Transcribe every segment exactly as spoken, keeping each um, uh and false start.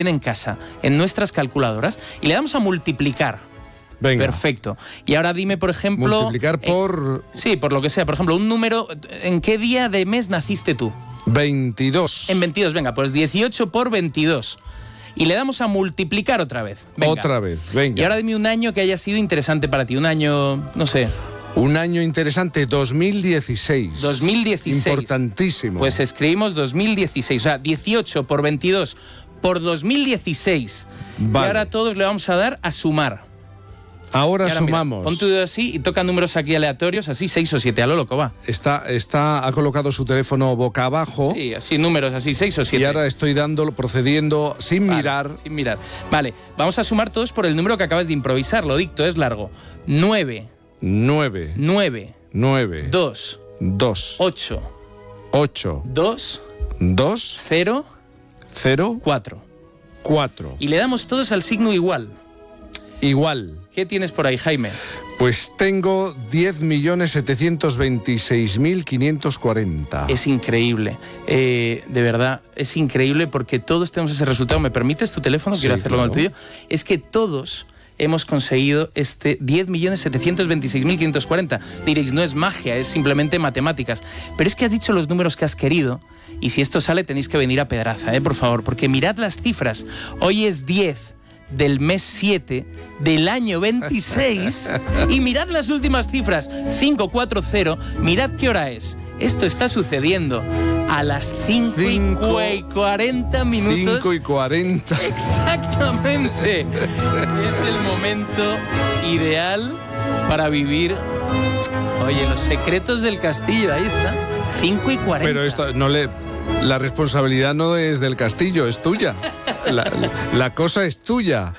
en casa, en nuestras calculadoras, y le damos a multiplicar. Venga. Perfecto. Y ahora dime, por ejemplo... Multiplicar por... Eh, sí, por lo que sea. Por ejemplo, un número... ¿En qué día de mes naciste tú? veintidós. En veintidós, venga, pues dieciocho por veintidós. Y le damos a multiplicar otra vez. Venga. Otra vez, venga. Y ahora dime un año que haya sido interesante para ti. Un año, no sé... Un año interesante, dos mil dieciséis. dos mil dieciséis. Importantísimo. Pues escribimos dos mil dieciséis. O sea, dieciocho por veintidós por dos mil dieciséis. Vale. Y ahora todos le vamos a dar a sumar. Ahora, ahora sumamos. Mira, pon tu dedo así y toca números aquí aleatorios, así seis o siete, a lo loco, va. Está, está, ha colocado su teléfono boca abajo. Sí, así números, así seis o siete. Y ahora estoy dándolo, procediendo sin vale, mirar. Sin mirar. Vale, vamos a sumar todos por el número que acabas de improvisar, lo dicto, es largo. nueve. nueve. nueve. nueve. dos. dos. ocho. ocho. dos. dos. cero. cero. cuatro. cuatro. Y le damos todos al signo igual. Igual. ¿Qué tienes por ahí, Jaime? Pues tengo diez millones setecientos veintiséis mil quinientos cuarenta. Es increíble, eh, de verdad, es increíble porque todos tenemos ese resultado. ¿Me permites tu teléfono? Sí, Quiero hacerlo claro. con el tuyo. Es que todos hemos conseguido este diez millones setecientos veintiséis mil quinientos cuarenta. Diréis, no es magia, es simplemente matemáticas. Pero es que has dicho los números que has querido y si esto sale tenéis que venir a Pedraza, ¿eh? Por favor, porque mirad las cifras. Hoy es diez del mes siete del año veintiséis y mirad las últimas cifras, cinco cuatro cero, mirad qué hora es. Esto está sucediendo a las cinco y cuarenta minutos. cinco y cuarenta. Exactamente. Es el momento ideal para vivir. Oye, los secretos del castillo, ahí está. cinco y cuarenta. Pero esto no le... La responsabilidad no es del castillo, es tuya. La, la cosa es tuya.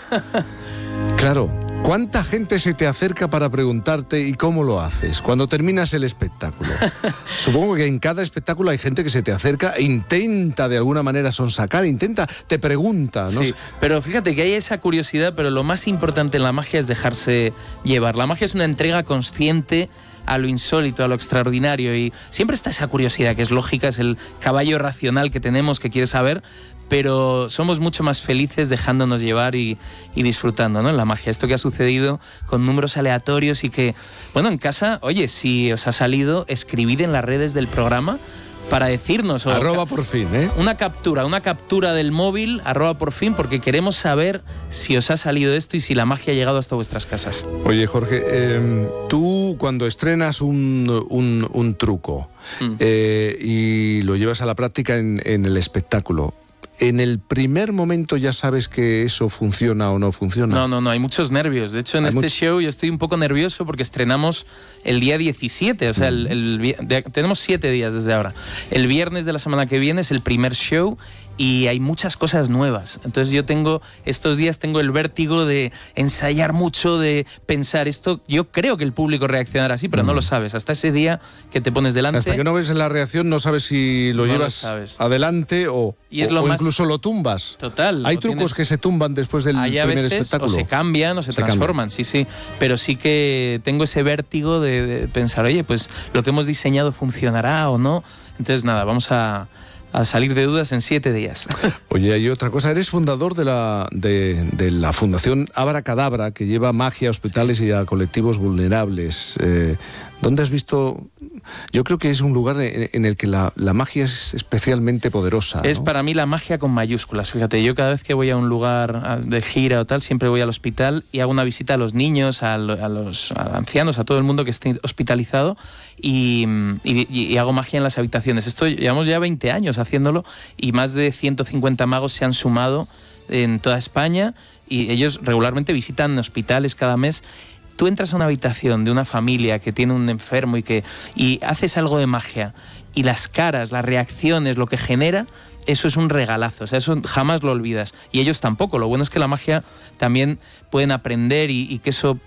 Claro, ¿cuánta gente se te acerca para preguntarte y cómo lo haces cuando terminas el espectáculo? Supongo que en cada espectáculo hay gente que se te acerca e intenta de alguna manera sonsacar, intenta, te pregunta, ¿no? Sí, pero fíjate que hay esa curiosidad, pero lo más importante en la magia es dejarse llevar. La magia es una entrega consciente a lo insólito, a lo extraordinario, y siempre está esa curiosidad que es lógica, es el caballo racional que tenemos que quiere saber, pero somos mucho más felices dejándonos llevar y, y disfrutando, ¿no? En la magia, esto que ha sucedido con números aleatorios y que, bueno, en casa, oye, si os ha salido, escribid en las redes del programa para decirnos. O arroba por fin, ¿eh? Una captura, una captura del móvil, arroba por fin, porque queremos saber si os ha salido esto y si la magia ha llegado hasta vuestras casas. Oye, Jorge, eh, tú cuando estrenas un, un, un truco mm. eh, y lo llevas a la práctica en, en el espectáculo, ¿en el primer momento ya sabes que eso funciona o no funciona? No, no, no, hay muchos nervios. De hecho, en hay este mucho... show yo estoy un poco nervioso porque estrenamos el día diecisiete, o sea, el, el, de, tenemos siete días desde ahora. El viernes de la semana que viene es el primer show y hay muchas cosas nuevas. Entonces yo tengo, estos días tengo el vértigo de ensayar mucho, de pensar esto. Yo creo que el público reaccionará así, pero mm. no lo sabes. Hasta ese día que te pones delante... Hasta que no ves la reacción no sabes si lo no llevas lo adelante o, y es o, lo o más... incluso lo tumbas. Total. Hay trucos tienes... que se tumban después del hay a primer veces, espectáculo. O se cambian o se, se transforman, cambian. sí, sí. Pero sí que tengo ese vértigo de, de pensar, oye, pues lo que hemos diseñado funcionará o no. Entonces nada, vamos a... a salir de dudas en siete días. Oye, hay otra cosa. Eres fundador de la, de, de la Fundación Abracadabra, que lleva magia a hospitales y a colectivos vulnerables. Eh, ¿Dónde has visto...? Yo creo que es un lugar en, en el que la, la magia es especialmente poderosa, ¿no? Es para mí la magia con mayúsculas. Fíjate, yo cada vez que voy a un lugar de gira o tal, siempre voy al hospital y hago una visita a los niños, a, lo, a los a ancianos, a todo el mundo que esté hospitalizado y, y, y hago magia en las habitaciones. Esto llevamos ya veinte años haciéndolo y más de ciento cincuenta magos se han sumado en toda España y ellos regularmente visitan hospitales cada mes. Tú entras a una habitación de una familia que tiene un enfermo y que y haces algo de magia y las caras, las reacciones, lo que genera, eso es un regalazo, o sea, eso jamás lo olvidas y ellos tampoco. Lo bueno es que la magia también pueden aprender y, y que eso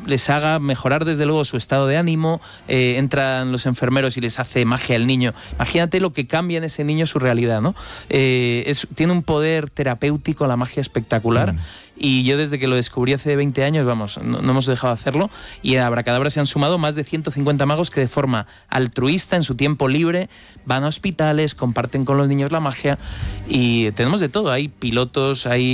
les haga mejorar desde luego su estado de ánimo. Eh, entran los enfermeros y les hace magia al niño. Imagínate lo que cambia en ese niño su realidad, ¿no? Eh, es, tiene un poder terapéutico la magia espectacular. Mm. Y yo desde que lo descubrí hace veinte años, vamos, no, no hemos dejado de hacerlo, y a Abracadabra se han sumado más de ciento cincuenta magos que de forma altruista, en su tiempo libre, van a hospitales, comparten con los niños la magia, y tenemos de todo. Hay pilotos, hay